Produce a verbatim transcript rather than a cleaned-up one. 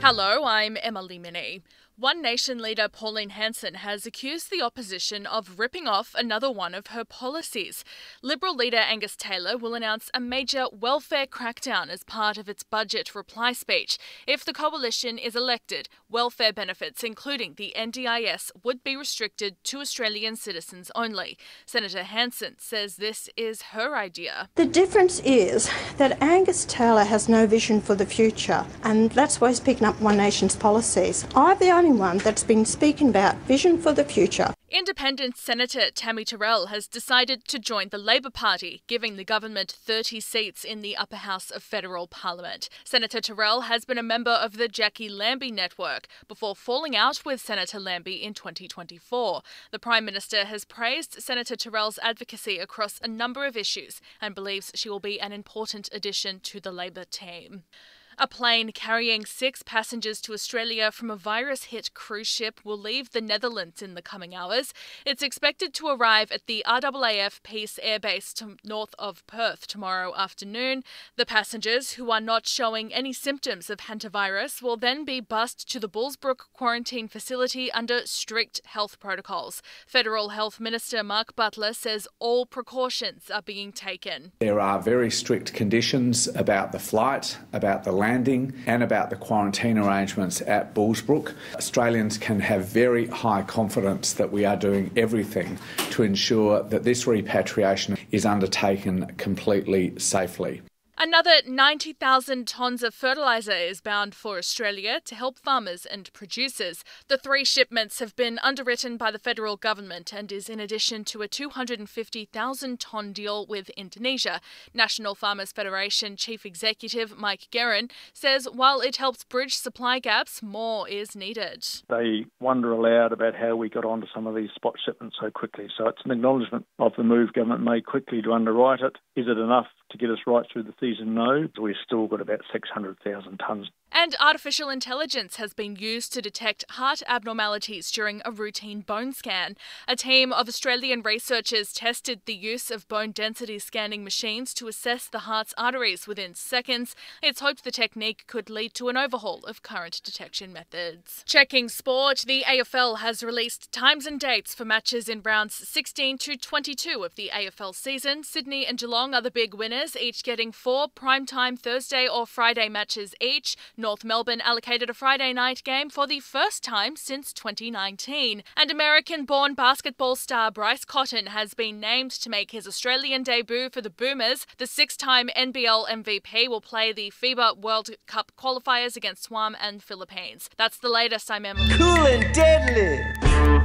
Hello, I'm Emily Minnie. One Nation leader Pauline Hanson has accused the opposition of ripping off another one of her policies. Liberal leader Angus Taylor will announce a major welfare crackdown as part of its budget reply speech. If the coalition is elected, welfare benefits, including the N D I S, would be restricted to Australian citizens only. Senator Hanson says this is her idea. The difference is that Angus Taylor has no vision for the future, and that's why he's picking up One Nation's policies. I'm the only one that's been speaking about vision for the future. Independent Senator Tammy Terrell has decided to join the Labor Party, giving the government thirty seats in the upper house of federal parliament. Senator Terrell has been a member of the Jackie Lambie network before falling out with Senator Lambie in twenty twenty-four. The Prime Minister has praised Senator Terrell's advocacy across a number of issues and believes she will be an important addition to the Labor team. A plane carrying six passengers to Australia from a virus-hit cruise ship will leave the Netherlands in the coming hours. It's expected to arrive at the R A A F Peace Air Base to north of Perth tomorrow afternoon. The passengers, who are not showing any symptoms of hantavirus, will then be bussed to the Bullsbrook quarantine facility under strict health protocols. Federal Health Minister Mark Butler says all precautions are being taken. There are very strict conditions about the flight, about the landing and about the quarantine arrangements at Bullsbrook. Australians can have very high confidence that we are doing everything to ensure that this repatriation is undertaken completely safely. Another ninety thousand tonnes of fertiliser is bound for Australia to help farmers and producers. The three shipments have been underwritten by the federal government and is in addition to a two hundred fifty thousand tonne deal with Indonesia. National Farmers Federation Chief Executive Mike Guerin says while it helps bridge supply gaps, more is needed. They wonder aloud about how we got onto some of these spot shipments so quickly. So it's an acknowledgement of the move government made quickly to underwrite it. Is it enough to get us right through the season? No. We've still got about six hundred thousand tonnes. And artificial intelligence has been used to detect heart abnormalities during a routine bone scan. A team of Australian researchers tested the use of bone density scanning machines to assess the heart's arteries within seconds. It's hoped the technique could lead to an overhaul of current detection methods. Checking sport, the A F L has released times and dates for matches in rounds sixteen to twenty-two of the A F L season. Sydney and Geelong are the big winners, each getting four primetime Thursday or Friday matches each. North Melbourne allocated a Friday night game for the first time since twenty nineteen. And American-born basketball star Bryce Cotton has been named to make his Australian debut for the Boomers. The six-time N B L M V P will play the FIBA World Cup qualifiers against Guam and Philippines. That's the latest. I'm Emily. Cool and deadly.